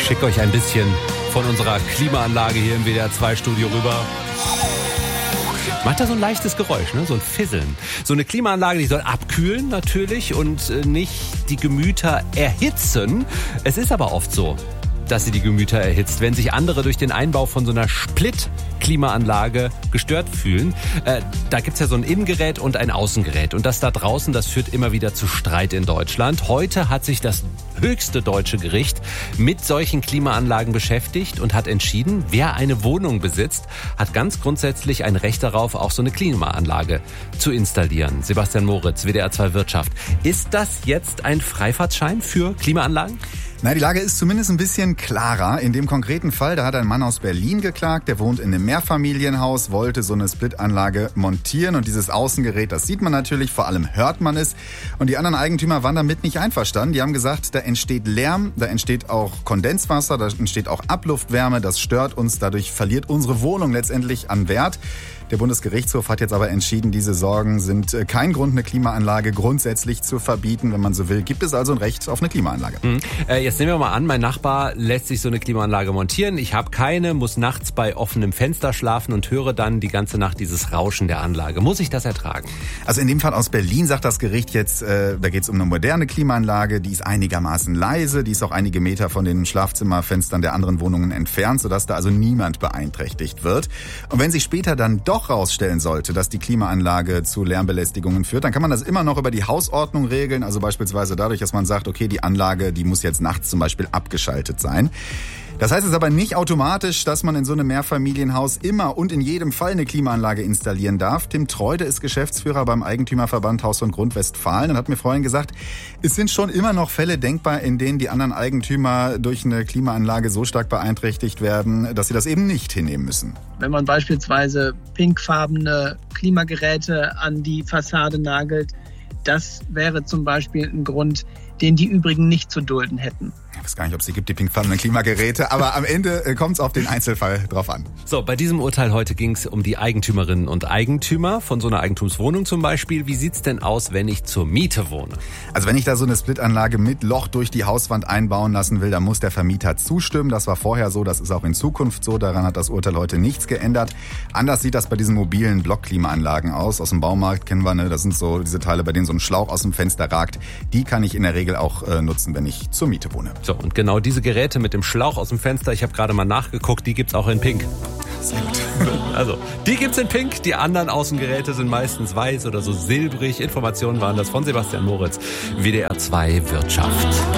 schicke euch ein bisschen von unserer Klimaanlage hier im WDR-2-Studio rüber. Macht da so ein leichtes Geräusch, ne? So ein Fisseln. So eine Klimaanlage, die soll abkühlen natürlich und nicht die Gemüter erhitzen. Es ist aber oft so, dass sie die Gemüter erhitzt, wenn sich andere durch den Einbau von so einer Split-Klimaanlage gestört fühlen. Da gibt's ja so ein Innengerät und ein Außengerät. Und das da draußen, das führt immer wieder zu Streit in Deutschland. Heute hat sich das höchste deutsche Gericht mit solchen Klimaanlagen beschäftigt und hat entschieden, wer eine Wohnung besitzt, hat ganz grundsätzlich ein Recht darauf, auch so eine Klimaanlage zu installieren. Sebastian Moritz, WDR 2 Wirtschaft. Ist das jetzt ein Freifahrtschein für Klimaanlagen? Na, die Lage ist zumindest ein bisschen klarer. In dem konkreten Fall, da hat ein Mann aus Berlin geklagt, der wohnt in einem Mehrfamilienhaus, wollte so eine Splitanlage montieren und dieses Außengerät, das sieht man natürlich, vor allem hört man es. Und die anderen Eigentümer waren damit nicht einverstanden. Die haben gesagt, da entsteht Lärm, da entsteht auch Kondenswasser, da entsteht auch Abluftwärme, das stört uns, dadurch verliert unsere Wohnung letztendlich an Wert. Der Bundesgerichtshof hat jetzt aber entschieden, diese Sorgen sind kein Grund, eine Klimaanlage grundsätzlich zu verbieten. Wenn man so will, gibt es also ein Recht auf eine Klimaanlage. Jetzt nehmen wir mal an, mein Nachbar lässt sich so eine Klimaanlage montieren. Ich habe keine, muss nachts bei offenem Fenster schlafen und höre dann die ganze Nacht dieses Rauschen der Anlage. Muss ich das ertragen? Also in dem Fall aus Berlin sagt das Gericht jetzt, da geht es um eine moderne Klimaanlage, die ist einigermaßen leise, die ist auch einige Meter von den Schlafzimmerfenstern der anderen Wohnungen entfernt, sodass da also niemand beeinträchtigt wird. Und wenn sich später dann doch rausstellen sollte, dass die Klimaanlage zu Lärmbelästigungen führt, dann kann man das immer noch über die Hausordnung regeln, also beispielsweise dadurch, dass man sagt, okay, die Anlage, die muss jetzt nachts zum Beispiel abgeschaltet sein. Das heißt es aber nicht automatisch, dass man in so einem Mehrfamilienhaus immer und in jedem Fall eine Klimaanlage installieren darf. Tim Treude ist Geschäftsführer beim Eigentümerverband Haus und Grund Westfalen und hat mir vorhin gesagt, es sind schon immer noch Fälle denkbar, in denen die anderen Eigentümer durch eine Klimaanlage so stark beeinträchtigt werden, dass sie das eben nicht hinnehmen müssen. Wenn man beispielsweise pinkfarbene Klimageräte an die Fassade nagelt, das wäre zum Beispiel ein Grund, den die übrigen nicht zu dulden hätten. Ich weiß gar nicht, ob es sie gibt, die pinkfarbenen Klimageräte, aber am Ende kommt es auf den Einzelfall drauf an. So, bei diesem Urteil heute ging es um die Eigentümerinnen und Eigentümer von so einer Eigentumswohnung zum Beispiel. Wie sieht's denn aus, wenn ich zur Miete wohne? Also wenn ich da so eine Splitanlage mit Loch durch die Hauswand einbauen lassen will, dann muss der Vermieter zustimmen. Das war vorher so, das ist auch in Zukunft so. Daran hat das Urteil heute nichts geändert. Anders sieht das bei diesen mobilen Blockklimaanlagen aus. Aus dem Baumarkt kennen wir, ne? Das sind so diese Teile, bei denen so ein Schlauch aus dem Fenster ragt. Die kann ich in der Regel auch nutzen, wenn ich zur Miete wohne. So, und genau diese Geräte mit dem Schlauch aus dem Fenster, ich habe gerade mal nachgeguckt, die gibt's auch in Pink. Sehr gut. Also, die gibt's in Pink, die anderen Außengeräte sind meistens weiß oder so silbrig. Informationen waren das von Sebastian Moritz, WDR 2 Wirtschaft.